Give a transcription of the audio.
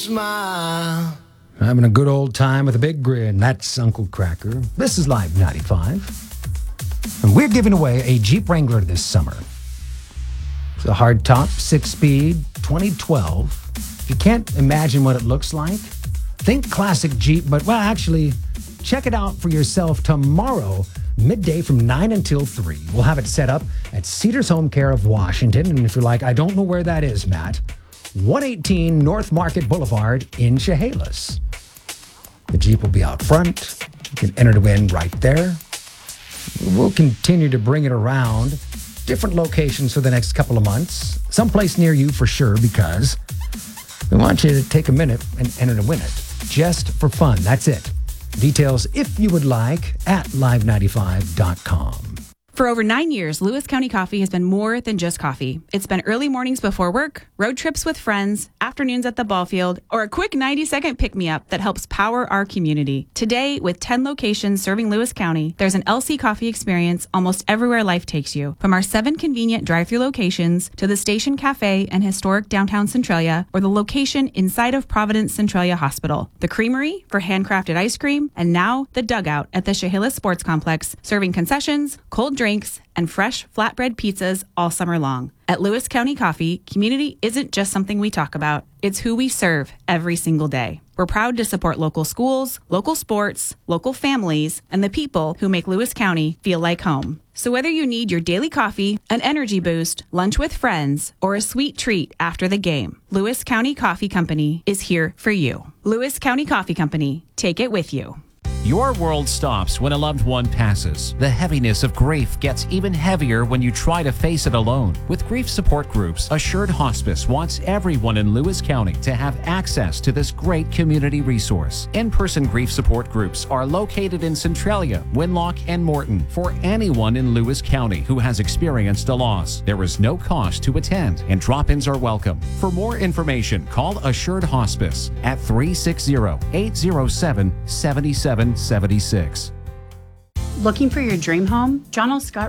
Smile. Having a good old time with a big grin. That's Uncle Cracker. This is Live 95. And we're giving away a Jeep Wrangler this summer. It's a hardtop, 6-speed, 2012. If you can't imagine what it looks like, think classic Jeep, but, well, actually, check it out for yourself tomorrow, midday from 9 until 3. We'll have it set up at Cedars Home Care of Washington. And if you're like, I don't know where that is, Matt, 118 North Market Boulevard in Chehalis. The Jeep will be out front. You can enter to win right there. We'll continue to bring it around different locations for the next couple of months. Someplace near you for sure, because we want you to take a minute and enter to win it. Just for fun. That's it. Details, if you would like, at live95.com. For over 9 years, Lewis County Coffee has been more than just coffee. It's been early mornings before work, road trips with friends, afternoons at the ball field, or a quick 90-second pick-me-up that helps power our community. Today, with 10 locations serving Lewis County, there's an LC Coffee experience almost everywhere life takes you. From our 7 convenient drive-thru locations to the Station Cafe and historic downtown Centralia, or the location inside of Providence Centralia Hospital. The Creamery for handcrafted ice cream, and now the Dugout at the Chehalis Sports Complex, serving concessions, cold drinks, and fresh flatbread pizzas all summer long. At Lewis County Coffee, community isn't just something we talk about. It's who we serve every single day. We're proud to support local schools, local sports, local families, and the people who make Lewis County feel like home. So whether you need your daily coffee, an energy boost, lunch with friends, or a sweet treat after the game, Lewis County Coffee Company is here for you. Lewis County Coffee Company. Take it with you. Your world stops when a loved one passes. The heaviness of grief gets even heavier when you try to face it alone. With grief support groups, Assured Hospice wants everyone in Lewis County to have access to this great community resource. In-person grief support groups are located in Centralia, Winlock, and Morton for anyone in Lewis County who has experienced a loss. There is no cost to attend, and drop-ins are welcome. For more information, call Assured Hospice at 360-807-7776. Looking for your dream home? John L. Scott